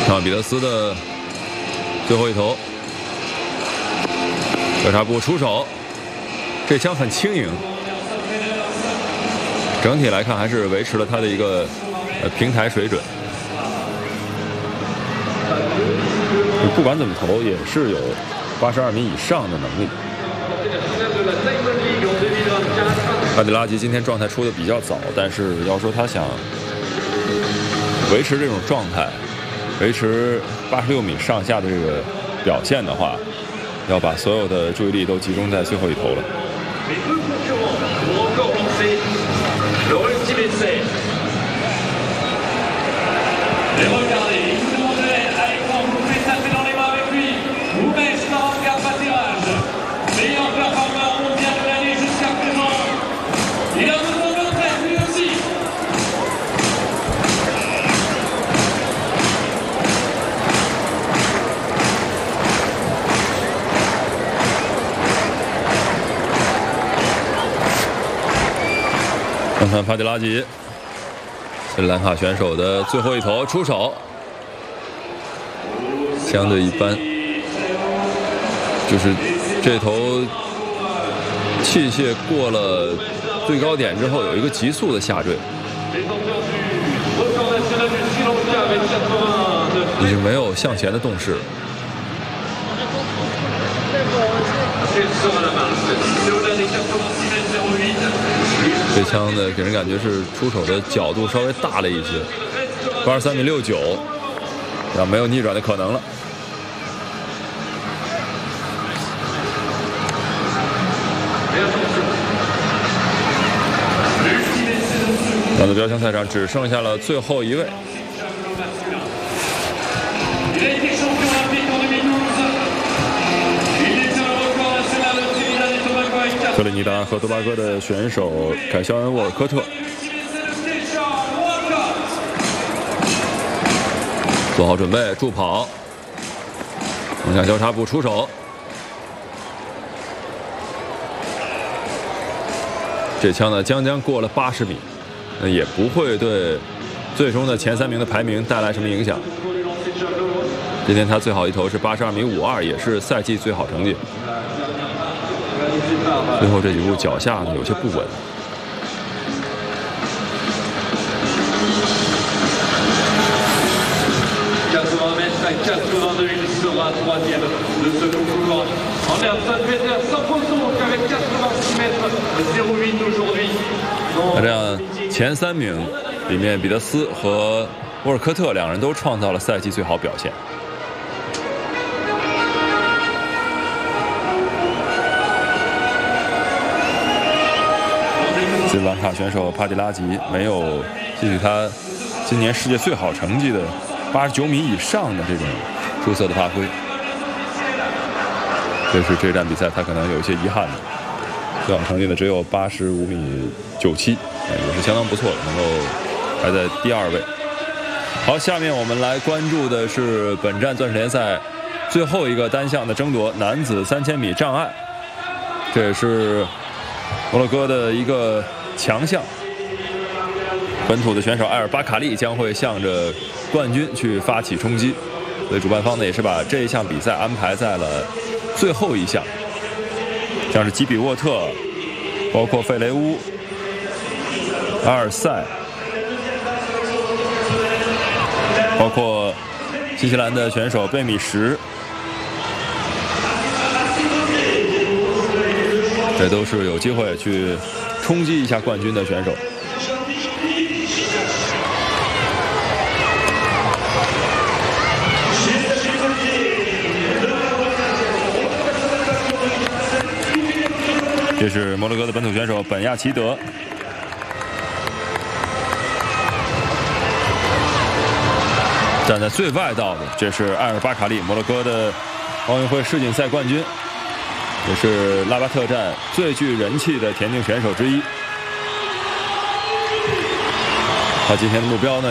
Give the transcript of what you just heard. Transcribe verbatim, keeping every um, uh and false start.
看比德斯的最后一投，交叉步出手，这枪很轻盈。整体来看，还是维持了他的一个呃平台水准。不管怎么投，也是有八十二米以上的能力。帕迪拉吉今天状态出的比较早，但是要说他想维持这种状态，维持八十六米上下的这个表现的话，要把所有的注意力都集中在最后一投了。看看帕迪拉吉，斯里兰卡选手的最后一投出手，相对一般，就是这投器械过了最高点之后，有一个急速的下坠，已经没有向前的动势。这枪呢，给人感觉是出手的角度稍微大了一些，八十三米六九，然后没有逆转的可能了。那么标枪赛场只剩下了最后一位。特立尼达和多巴哥的选手凯肖恩·沃尔科特做好准备，助跑，横向交叉步出手。这枪呢，将将过了八十米，那也不会对最终的前三名的排名带来什么影响。今天他最好一投是八十二米五二，也是赛季最好成绩。最后这几步脚下呢有些不稳。那这样前三名里面，彼得斯和沃尔科特两人都创造了赛季最好表现。斯里兰卡选手帕蒂拉吉没有继续他今年世界最好成绩的八十九米以上的这种出色的发挥，这是这站比赛他可能有一些遗憾的。最好成绩的只有八十五米九七，也是相当不错的，能够排在第二位。好，下面我们来关注的是本站钻石联赛最后一个单项的争夺，男子三千米障碍，这也是摩洛哥的一个强项。本土的选手埃尔巴卡利将会向着冠军去发起冲击，所以主办方呢也是把这一项比赛安排在了最后一项，像是吉比沃特，包括费雷乌、阿尔塞，包括新西兰的选手贝米什，这都是有机会去冲击一下冠军的选手。这是摩洛哥的本土选手本亚齐德，站在最外道的，这是埃尔巴卡利，摩洛哥的奥运会世锦赛冠军，也是拉巴特站最具人气的田径选手之一。他今天的目标呢？